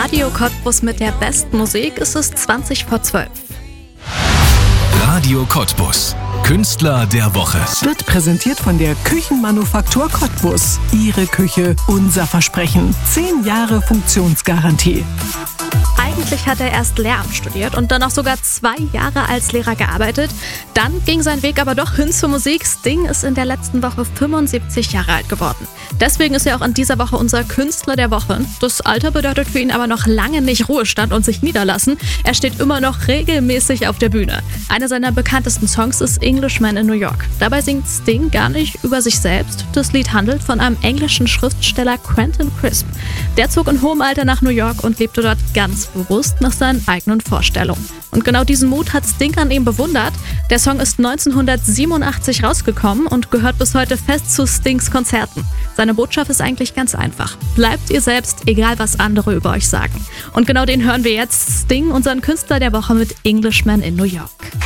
Radio Cottbus mit der besten Musik. Es ist 20 vor 12. Radio Cottbus. Künstler der Woche. Wird präsentiert von der Küchenmanufaktur Cottbus. Ihre Küche, unser Versprechen. 10 Jahre Funktionsgarantie. Eigentlich hat er erst Lehramt studiert und dann auch sogar 2 Jahre als Lehrer gearbeitet. Dann ging sein Weg aber doch hin zur Musik. Sting ist in der letzten Woche 75 Jahre alt geworden. Deswegen ist er auch in dieser Woche unser Künstler der Woche. Das Alter bedeutet für ihn aber noch lange nicht Ruhestand und sich niederlassen. Er steht immer noch regelmäßig auf der Bühne. Einer seiner bekanntesten Songs ist Englishman in New York. Dabei singt Sting gar nicht über sich selbst. Das Lied handelt von einem englischen Schriftsteller Quentin Crisp. Der zog in hohem Alter nach New York und lebte dort ganz bewusst nach seinen eigenen Vorstellungen. Und genau diesen Mut hat Sting an ihm bewundert. Der Song ist 1987 rausgekommen und gehört bis heute fest zu Stings Konzerten. Seine Botschaft ist eigentlich ganz einfach. Bleibt ihr selbst, egal was andere über euch sagen. Und genau den hören wir jetzt. Sting, unseren Künstler der Woche mit Englishman in New York.